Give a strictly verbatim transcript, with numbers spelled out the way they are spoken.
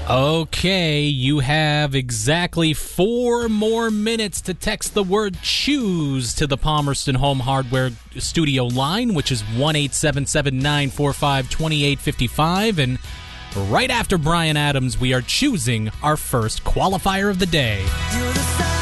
Okay, you have exactly four more minutes to text the word choose to the Palmerston Home Hardware studio line, which is one eight seven seven, nine four five, two eight five five. And right after Brian Adams, we are choosing our first qualifier of the day.